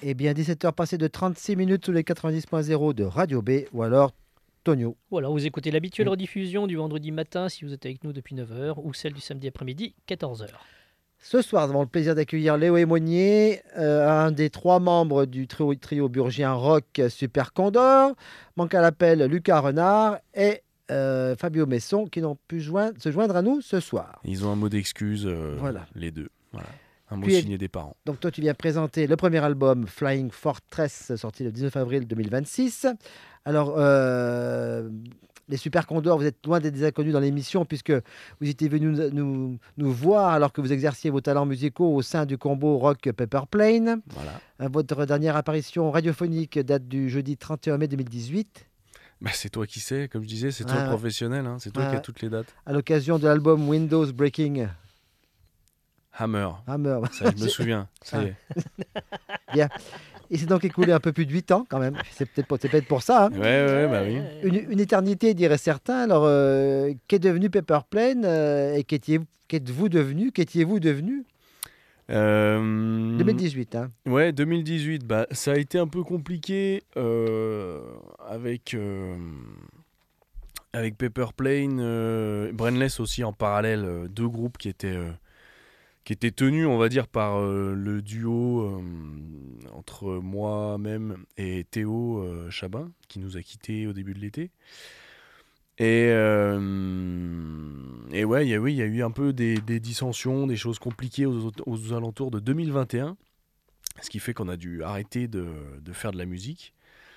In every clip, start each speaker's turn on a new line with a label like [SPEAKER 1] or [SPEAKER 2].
[SPEAKER 1] Eh bien, 17h passées de 36 minutes sous les 90.0 de Radio B, ou alors Tonio.
[SPEAKER 2] Voilà, vous écoutez l'habituelle rediffusion du vendredi matin si vous êtes avec nous depuis 9h ou celle du samedi après-midi, 14h.
[SPEAKER 1] Ce soir, nous avons le plaisir d'accueillir Léo Aymonier, un des 3 membres du trio burgien rock Super Condor. Manque à l'appel Lucas Renard et Fabio Messon qui n'ont pu se joindre à nous ce soir.
[SPEAKER 3] Ils ont un mot d'excuse,
[SPEAKER 1] Voilà.
[SPEAKER 3] les deux. Voilà. Un mot
[SPEAKER 1] Puis,
[SPEAKER 3] signé des parents.
[SPEAKER 1] Donc toi, tu viens présenter le premier album Flying Fortress, sorti le 19 avril 2026. Alors, les Super Condors, vous êtes loin d'être des inconnus dans l'émission, puisque vous étiez venus nous voir alors que vous exerciez vos talents musicaux au sein du combo rock Pepper Plane.
[SPEAKER 3] Voilà.
[SPEAKER 1] Votre dernière apparition radiophonique date du jeudi 31 mai 2018.
[SPEAKER 3] Bah, c'est toi qui sais, comme je disais, c'est toi le professionnel, hein, c'est toi qui as toutes les dates.
[SPEAKER 1] À l'occasion de l'album Windows Breaking.
[SPEAKER 3] Hammer. Ça, je me souviens. Ça y est.
[SPEAKER 1] Bien. Il s'est donc écoulé un peu plus de 8 ans, quand même. C'est peut-être pour ça. Hein.
[SPEAKER 3] Ouais, bah oui.
[SPEAKER 1] Une éternité, diraient certains. Alors, qu'est devenu Pepper Plane et qu'êtes-vous devenu 2018. Hein.
[SPEAKER 3] Ouais, 2018. Bah, ça a été un peu compliqué avec Pepper Plane, Brainless aussi en parallèle, 2 groupes qui étaient tenus, on va dire, par le duo entre moi-même et Théo Chabin, qui nous a quittés au début de l'été. Et ouais, il y a eu un peu des dissensions, des choses compliquées aux alentours de 2021, ce qui fait qu'on a dû arrêter de faire de la musique.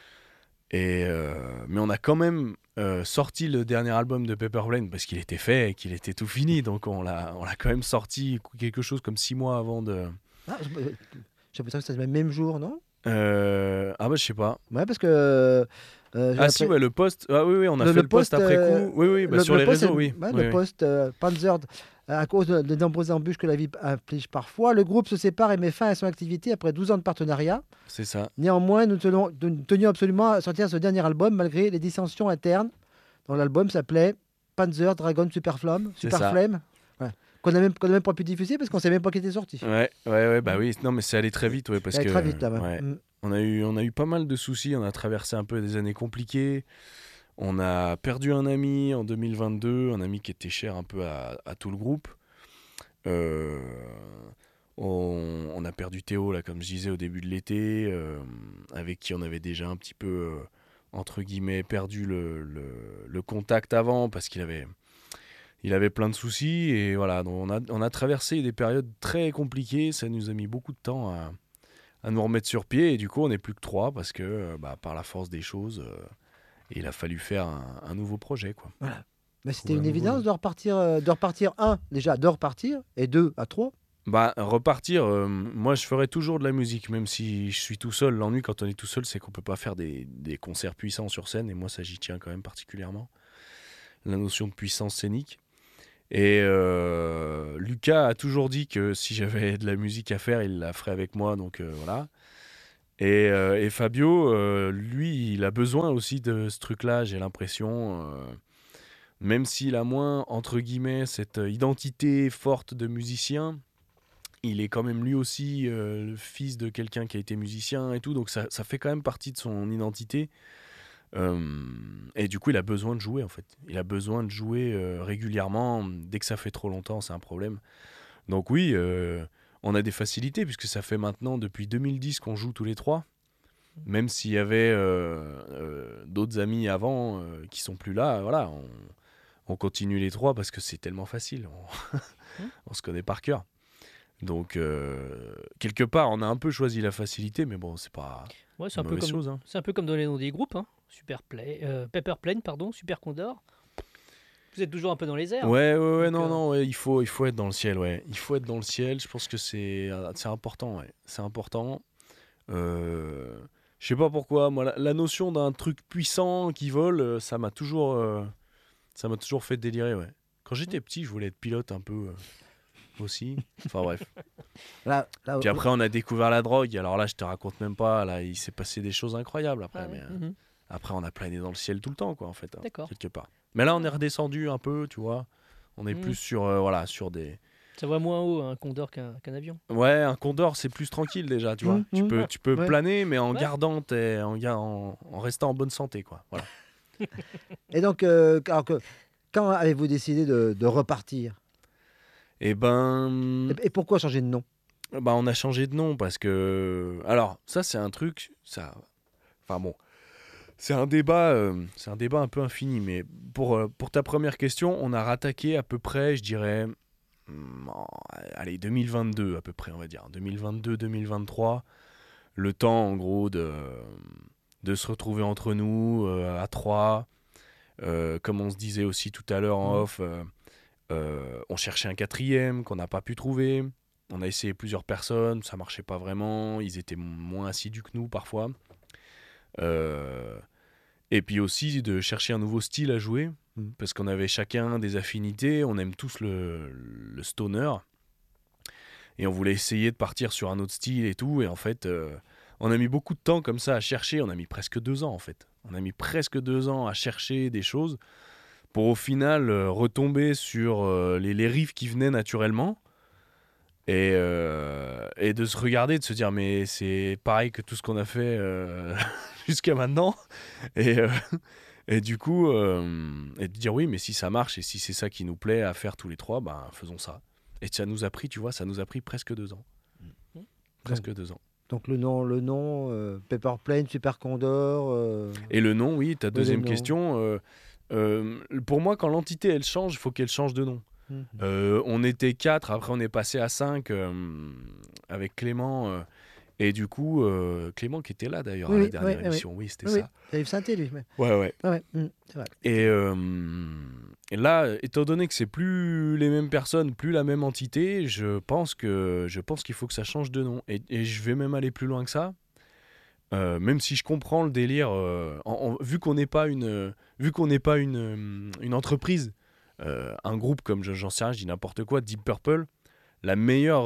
[SPEAKER 3] Mais on a quand même sorti le dernier album de Pepper Plane parce qu'il était fait et qu'il était tout fini, donc on l'a quand même sorti quelque chose comme 6 mois avant de...
[SPEAKER 1] Ah, j'ai l'impression que c'était le même jour, non ?
[SPEAKER 3] Ah bah je sais pas.
[SPEAKER 1] Ouais, parce que...
[SPEAKER 3] ouais, le post. Ah oui, on a fait le post après coup. Oui, bah, sur les réseaux, oui.
[SPEAKER 1] Ouais, le post Panzer, à cause de nombreuses embûches que la vie inflige parfois, le groupe se sépare et met fin à son activité après 12 ans de partenariat.
[SPEAKER 3] C'est ça.
[SPEAKER 1] Néanmoins, nous tenions absolument à sortir ce dernier album malgré les dissensions internes. Donc, l'album s'appelait Panzer Dragon Super Flame. Ouais. Qu'on n'a même pas pu diffuser parce qu'on ne savait même pas qu'il était sorti.
[SPEAKER 3] Ouais, bah oui. Non, mais c'est allé très vite, parce que...
[SPEAKER 1] Très vite, là.
[SPEAKER 3] Ouais. On a eu pas mal de soucis, on a traversé un peu des années compliquées. On a perdu un ami en 2022, un ami qui était cher un peu à tout le groupe. On a perdu Théo, là, comme je disais, au début de l'été, avec qui on avait déjà un petit peu, entre guillemets, perdu le contact avant, parce qu'il avait plein de soucis. Et voilà, donc on a traversé des périodes très compliquées, ça nous a mis beaucoup de temps à nous remettre sur pied, et du coup on n'est plus que 3 parce que par la force des choses il a fallu faire un nouveau projet, quoi.
[SPEAKER 1] Voilà. Mais c'était une évidence de repartir et 2 à 3.
[SPEAKER 3] Repartir, moi je ferai toujours de la musique même si je suis tout seul. L'ennui quand on est tout seul, c'est qu'on peut pas faire des concerts puissants sur scène, et moi ça, j'y tiens quand même particulièrement, la notion de puissance scénique. Et Lucas a toujours dit que si j'avais de la musique à faire, il la ferait avec moi, donc voilà. Et Fabio, lui, il a besoin aussi de ce truc-là, j'ai l'impression, même s'il a moins, entre guillemets, cette identité forte de musicien, il est quand même lui aussi le fils de quelqu'un qui a été musicien et tout, donc ça fait quand même partie de son identité. Et du coup il a besoin de jouer, en fait. Il a besoin de jouer régulièrement. Dès que ça fait trop longtemps, c'est un problème. Donc oui, on a des facilités puisque ça fait maintenant depuis 2010 qu'on joue tous les 3. Même s'il y avait d'autres amis avant qui sont plus là, voilà, on continue les 3 parce que c'est tellement facile. On se connaît par cœur. Donc quelque part on a un peu choisi la facilité, mais bon, c'est pas...
[SPEAKER 2] Ouais, c'est un peu comme dans les noms des groupes, hein. Pepper Plane, Super Condor. Vous êtes toujours un peu dans les airs.
[SPEAKER 3] Ouais, il faut être dans le ciel, ouais. Il faut être dans le ciel, je pense que c'est important, ouais. C'est important. Je sais pas pourquoi, moi, la notion d'un truc puissant qui vole, ça m'a toujours fait délirer, ouais. Quand j'étais petit, je voulais être pilote un peu aussi. Enfin bref. Puis après, on a découvert la drogue. Alors là, je te raconte même pas. Là, il s'est passé des choses incroyables après. Après, on a plané dans le ciel tout le temps, quoi, en fait, quelque part. Mais là, on est redescendu un peu, tu vois. On est plus sur des...
[SPEAKER 2] Ça va moins haut un Condor qu'un avion.
[SPEAKER 3] Ouais, un Condor, c'est plus tranquille déjà, tu vois. Tu peux
[SPEAKER 1] Ouais.
[SPEAKER 3] planer, mais en
[SPEAKER 2] Ouais.
[SPEAKER 3] gardant, en restant en bonne santé, quoi. Voilà.
[SPEAKER 1] Et donc, quand avez-vous décidé de repartir?
[SPEAKER 3] Et ben,
[SPEAKER 1] Et pourquoi changer de nom?
[SPEAKER 3] on a changé de nom parce que, alors, ça, c'est un truc, ça, enfin bon, c'est un débat un peu infini. Mais pour ta première question, on a rattaqué à peu près, je dirais, allez, 2022 à peu près, on va dire, 2022-2023, le temps en gros de se retrouver entre nous à trois. Comme on se disait aussi tout à l'heure en off, on cherchait un quatrième qu'on n'a pas pu trouver. On a essayé plusieurs personnes, ça marchait pas vraiment. Ils étaient moins assidus que nous parfois. Et puis aussi de chercher un nouveau style à jouer, parce qu'on avait chacun des affinités. On aime tous le stoner. Et on voulait essayer de partir sur un autre style et tout. Et en fait, on a mis beaucoup de temps comme ça à chercher. On a mis presque 2 ans en fait. On a mis presque 2 ans à chercher des choses pour au final retomber sur les riffs qui venaient naturellement. Et de se regarder, de se dire mais c'est pareil que tout ce qu'on a fait jusqu'à maintenant. Et du coup, et de dire oui, mais si ça marche et si c'est ça qui nous plaît à faire tous les trois, faisons ça. Et ça nous a pris, tu vois, ça nous a pris presque 2 ans. Presque 2 ans.
[SPEAKER 1] Donc le nom, Pepper Plane, Super Condor.
[SPEAKER 3] Et le nom, oui, ta deuxième
[SPEAKER 1] nom.
[SPEAKER 3] question. Pour moi, quand l'entité elle change, il faut qu'elle change de nom. On était 4, après on est passé à 5 avec Clément. Et du coup, Clément qui était là d'ailleurs à la dernière émission, oui, c'était ça.
[SPEAKER 1] Yves Sainté, lui.
[SPEAKER 3] Ouais.
[SPEAKER 1] C'est vrai.
[SPEAKER 3] Et là, étant donné que c'est plus les mêmes personnes, plus la même entité, je pense qu'il faut que ça change de nom. Et je vais même aller plus loin que ça. Même si je comprends le délire, vu qu'on n'est pas une entreprise, un groupe comme j'en sais rien, je dis n'importe quoi, Deep Purple, la meilleure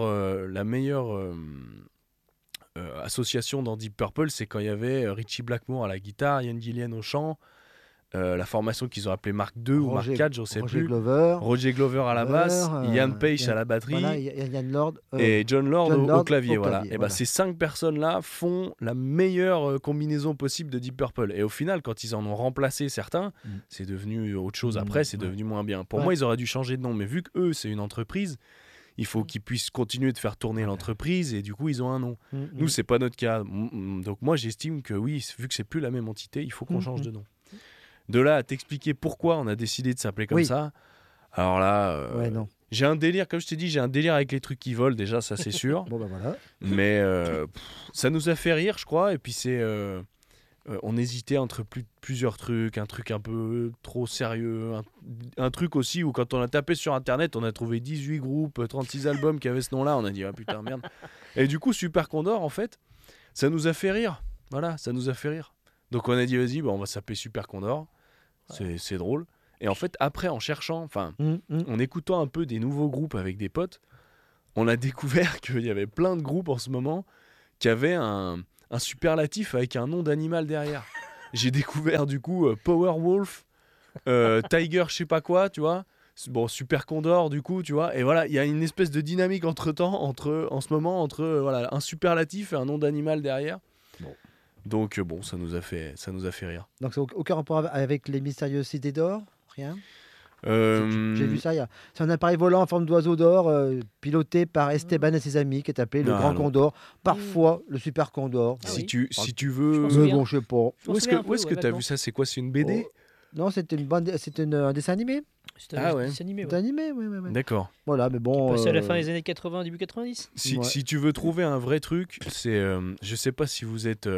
[SPEAKER 3] association dans Deep Purple, c'est quand il y avait Richie Blackmore à la guitare, Ian Gillan au chant, la formation qu'ils ont appelée Mark II ou Mark IV, je ne sais plus. Roger Glover à la basse, Ian Page à la batterie,
[SPEAKER 1] voilà, Ian Lord,
[SPEAKER 3] et John Lord au clavier.
[SPEAKER 1] Voilà.
[SPEAKER 3] Et ces 5 personnes-là font la meilleure combinaison possible de Deep Purple. Et au final, quand ils en ont remplacé certains, c'est devenu autre chose après, c'est devenu moins bien. Pour moi, ils auraient dû changer de nom, mais vu qu'eux, c'est une entreprise, il faut qu'ils puissent continuer de faire tourner l'entreprise, et du coup, ils ont un nom. Nous, c'est pas notre cas. Donc moi, j'estime que oui, vu que c'est plus la même entité, il faut qu'on change de nom. De là à t'expliquer pourquoi on a décidé de s'appeler comme ça, alors là,
[SPEAKER 1] non.
[SPEAKER 3] j'ai un délire, comme je t'ai dit, j'ai un délire avec les trucs qui volent, déjà, ça c'est sûr.
[SPEAKER 1] Bon, voilà.
[SPEAKER 3] Mais ça nous a fait rire, je crois, et puis on hésitait entre plusieurs trucs, un truc un peu trop sérieux, un truc aussi où quand on a tapé sur internet, on a trouvé 18 groupes, 36 albums qui avaient ce nom-là, on a dit ah putain merde. Et du coup, Super Condor, en fait, ça nous a fait rire. Voilà, ça nous a fait rire. Donc on a dit vas-y, on va s'appeler Super Condor, c'est drôle. Et en fait, après, en cherchant, en écoutant un peu des nouveaux groupes avec des potes, on a découvert qu'il y avait plein de groupes en ce moment qui avaient un superlatif avec un nom d'animal derrière. J'ai découvert du coup Powerwolf, Tiger je sais pas quoi, tu vois. Bon, Super Condor du coup, tu vois. Et voilà, il y a une espèce de dynamique en ce moment entre un superlatif et un nom d'animal derrière. Bon. Donc ça nous a fait rire.
[SPEAKER 1] Donc c'est aucun rapport avec les mystérieuses cités d'or, rien. J'ai vu ça. C'est un appareil volant en forme d'oiseau d'or piloté par Esteban et ses amis qui est appelé le Grand Condor, parfois le Super Condor.
[SPEAKER 3] Si tu veux.
[SPEAKER 1] Mais bon, je sais pas.
[SPEAKER 3] Où est-ce que tu as vu ça? C'est quoi? C'est une BD?
[SPEAKER 1] Non, c'était un dessin animé.
[SPEAKER 2] C'était un dessin animé.
[SPEAKER 1] Dessin animé, oui.
[SPEAKER 3] D'accord.
[SPEAKER 1] Voilà, mais bon.
[SPEAKER 2] Passé à la fin des années 80, début 90.
[SPEAKER 3] Si tu veux trouver un vrai truc, c'est. Je sais pas si vous êtes.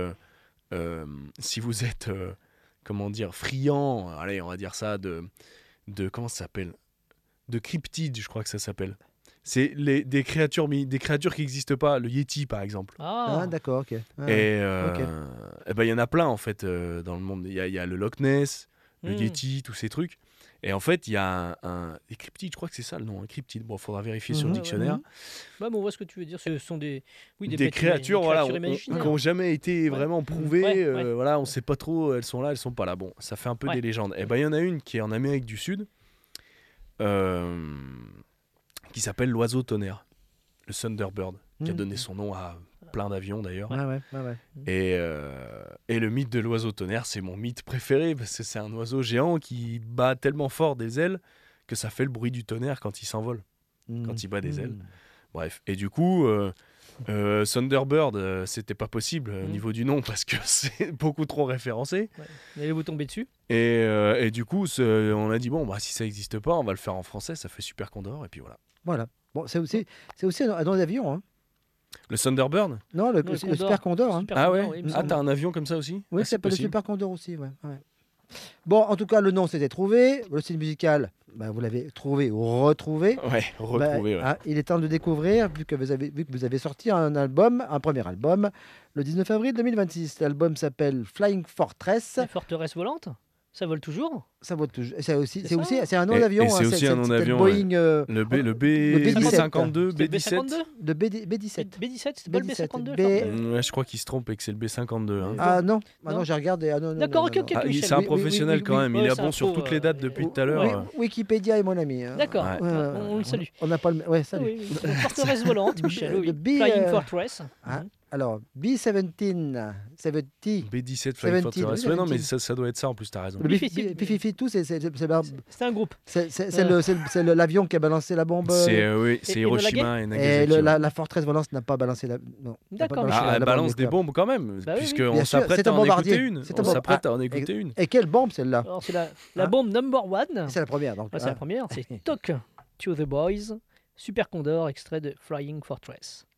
[SPEAKER 3] Comment dire, friand, allez, on va dire ça, de comment ça s'appelle, de cryptides, je crois que ça s'appelle. C'est des créatures qui n'existent pas, le Yeti par exemple.
[SPEAKER 1] Ah d'accord, ok.
[SPEAKER 3] Et il y en a plein en fait dans le monde. Il y a le Loch Ness, le Yeti, tous ces trucs. Et en fait, il y a des cryptides, je crois que c'est ça le nom, un cryptide. Bon, il faudra vérifier sur le dictionnaire.
[SPEAKER 2] Bon, on voit ce que tu veux dire. Ce sont des
[SPEAKER 3] créatures, qui n'ont jamais été vraiment prouvées.
[SPEAKER 2] Ouais.
[SPEAKER 3] Voilà, on ne sait pas trop, elles sont là, elles ne sont pas là. Bon, ça fait un peu des légendes. Et il y en a une qui est en Amérique du Sud, qui s'appelle l'oiseau tonnerre, le Thunderbird, qui a
[SPEAKER 1] Mhm.
[SPEAKER 3] donné son nom à plein d'avions d'ailleurs.
[SPEAKER 1] Ouais.
[SPEAKER 3] Et le mythe de l'oiseau tonnerre, c'est mon mythe préféré parce que c'est un oiseau géant qui bat tellement fort des ailes que ça fait le bruit du tonnerre quand il s'envole, quand il bat des ailes. Bref, et du coup, Thunderbird, c'était pas possible au niveau du nom parce que c'est beaucoup trop référencé.
[SPEAKER 2] Ouais. Allez-vous tomber dessus.
[SPEAKER 3] Et du coup, on a dit, bon, bah, si ça n'existe pas, on va le faire en français, ça fait Super Condor, et puis voilà.
[SPEAKER 1] Voilà. Bon, c'est aussi un nom d'avion. Hein.
[SPEAKER 3] Le Thunderbird.
[SPEAKER 1] Non, le
[SPEAKER 2] Condor.
[SPEAKER 1] Super Condor. Hein.
[SPEAKER 2] Super
[SPEAKER 3] Ah
[SPEAKER 2] Condor,
[SPEAKER 3] ouais,
[SPEAKER 2] il me
[SPEAKER 3] ah,
[SPEAKER 2] semble.
[SPEAKER 3] t'as un avion comme ça aussi?
[SPEAKER 1] Oui,
[SPEAKER 3] Ah,
[SPEAKER 1] ça s'appelle le
[SPEAKER 3] possible.
[SPEAKER 1] Super Condor aussi. Ouais. Bon, en tout cas, le nom s'était trouvé. Le style musical, bah, vous l'avez trouvé ou retrouvé.
[SPEAKER 3] Ouais, retrouvé,
[SPEAKER 1] Bah,
[SPEAKER 3] ouais.
[SPEAKER 1] ah, il est temps de découvrir, vu que vous avez sorti un premier album, le 19 avril 2026. L'album s'appelle Flying Fortress.
[SPEAKER 2] Les forteresses volantes, ça vole toujours.
[SPEAKER 1] Ça vaut toujours. C'est aussi,
[SPEAKER 2] C'est
[SPEAKER 1] c'est
[SPEAKER 2] ça.
[SPEAKER 1] aussi, c'est un nom
[SPEAKER 3] Et
[SPEAKER 1] d'avion.
[SPEAKER 3] c'est aussi un nom
[SPEAKER 1] c'était
[SPEAKER 3] d'avion,
[SPEAKER 1] Boeing
[SPEAKER 3] Le
[SPEAKER 1] B17.
[SPEAKER 3] B52,
[SPEAKER 2] C'était le
[SPEAKER 3] B17.
[SPEAKER 2] B52
[SPEAKER 1] de B17.
[SPEAKER 2] B17, c'était pas le
[SPEAKER 1] B17,
[SPEAKER 2] B52
[SPEAKER 1] B-
[SPEAKER 2] le forteresse.
[SPEAKER 3] Ouais, je crois qu'il se trompe et que c'est le B52. Hein.
[SPEAKER 1] Ah non,
[SPEAKER 2] Non.
[SPEAKER 1] j'ai regardé. Ah, non,
[SPEAKER 2] D'accord,
[SPEAKER 1] non,
[SPEAKER 2] ok,
[SPEAKER 1] non,
[SPEAKER 2] ok,
[SPEAKER 1] non.
[SPEAKER 3] Ah,
[SPEAKER 2] Michel,
[SPEAKER 3] c'est un
[SPEAKER 2] oui,
[SPEAKER 3] professionnel quand même, il
[SPEAKER 2] Ouais,
[SPEAKER 3] est
[SPEAKER 2] c'est
[SPEAKER 3] bon
[SPEAKER 2] un
[SPEAKER 3] sur
[SPEAKER 2] pro,
[SPEAKER 3] toutes les dates depuis tout à l'heure.
[SPEAKER 1] Wikipédia est mon ami. Hein.
[SPEAKER 2] D'accord,
[SPEAKER 3] Ouais.
[SPEAKER 2] on le salue.
[SPEAKER 1] On n'a pas le. Ouais, salut.
[SPEAKER 2] Oui, oui. Forteresse volante, Michel, oui.
[SPEAKER 1] Le B,
[SPEAKER 2] Flying Fortress.
[SPEAKER 1] Ah, alors, B17, 70.
[SPEAKER 3] B17 Flying
[SPEAKER 1] 17,
[SPEAKER 3] Fortress.
[SPEAKER 1] oui,
[SPEAKER 3] Ouais, non, mais
[SPEAKER 1] 17.
[SPEAKER 3] ça doit être ça en plus, t'as raison.
[SPEAKER 1] Le
[SPEAKER 2] B-52,
[SPEAKER 1] B-52,
[SPEAKER 2] C'est un groupe.
[SPEAKER 1] c'est l'avion qui a balancé la bombe.
[SPEAKER 3] Oui, c'est
[SPEAKER 2] Et
[SPEAKER 3] Hiroshima et
[SPEAKER 1] Et
[SPEAKER 3] Nagasaki.
[SPEAKER 1] la forteresse volante n'a pas balancé la. Non, n'a pas
[SPEAKER 2] D'accord,
[SPEAKER 1] balancé
[SPEAKER 3] Ah,
[SPEAKER 1] la
[SPEAKER 3] elle
[SPEAKER 1] bombe
[SPEAKER 3] balance des
[SPEAKER 1] nucléaire.
[SPEAKER 3] bombes quand même,
[SPEAKER 2] Bah oui, oui.
[SPEAKER 3] puisqu'on
[SPEAKER 1] Bien sûr,
[SPEAKER 3] s'apprête
[SPEAKER 1] c'est
[SPEAKER 3] à
[SPEAKER 1] un
[SPEAKER 3] en
[SPEAKER 1] bombardier.
[SPEAKER 3] écouter une.
[SPEAKER 1] C'est un
[SPEAKER 3] On s'apprête à en écouter une.
[SPEAKER 1] Et quelle bombe celle-là?
[SPEAKER 2] Alors, c'est la
[SPEAKER 1] Hein
[SPEAKER 2] bombe number one.
[SPEAKER 1] C'est la première. Donc,
[SPEAKER 2] C'est la première, c'est Talk to the Boys, Super Condor, extrait de Flying Fortress.